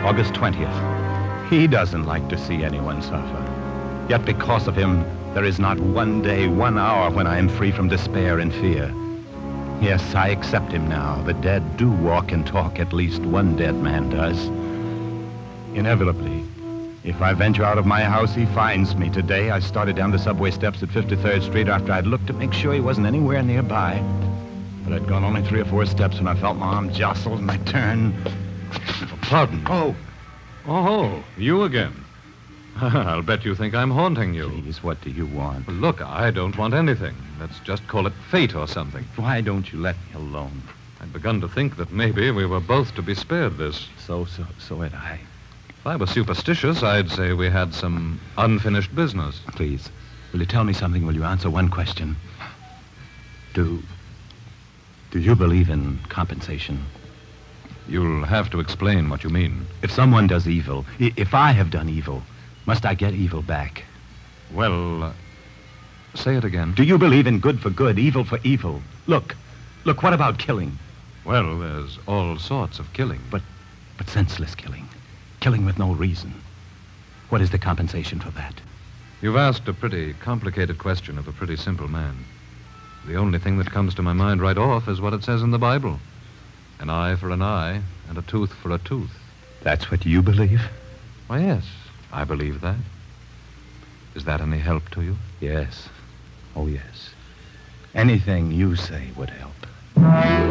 August 20th. He doesn't like to see anyone suffer. Yet because of him, there is not one day, 1 hour when I am free from despair and fear. Yes, I accept him now. The dead do walk and talk, at least one dead man does. Inevitably, if I venture out of my house, he finds me. Today, I started down the subway steps at 53rd Street after I'd looked to make sure he wasn't anywhere nearby. But I'd gone only 3 or 4 steps when I felt my arm jostled and I turned. Pardon? Oh, You again. I'll bet you think I'm haunting you. please, what do you want? Well, look, I don't want anything. Let's just call it fate or something. Why don't you let me alone? I'd begun to think that maybe we were both to be spared this. So had I. If I were superstitious, I'd say we had some unfinished business. Please, will you tell me something? Will you answer one question? Do you believe in compensation? You'll have to explain what you mean. If someone does evil, if I have done evil, must I get evil back? Well, say it again. Do you believe in good for good, evil for evil? Look, what about killing? Well, there's all sorts of killing. But senseless killing. Killing with no reason. What is the compensation for that? You've asked a pretty complicated question of a pretty simple man. The only thing that comes to my mind right off is what it says in the Bible. An eye for an eye and a tooth for a tooth. That's what you believe? Why, yes, I believe that. Is that any help to you? Yes. Oh, yes. Anything you say would help.